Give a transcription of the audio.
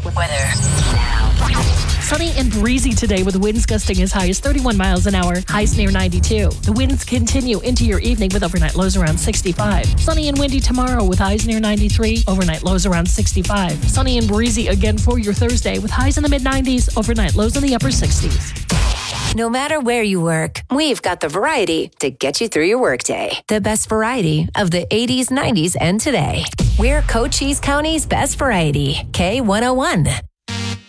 Weather now. Sunny and breezy today with winds gusting as high as 31 miles an hour, highs near 92. The winds continue into your evening with overnight lows around 65. Sunny and windy tomorrow with highs near 93, overnight lows around 65. Sunny and breezy again for your Thursday with highs in the mid-90s, overnight lows in the upper 60s. No matter where you work, we've got the variety to get you through your workday. The best variety of the 80s, 90s, and today. We're Cochise County's best variety. K101.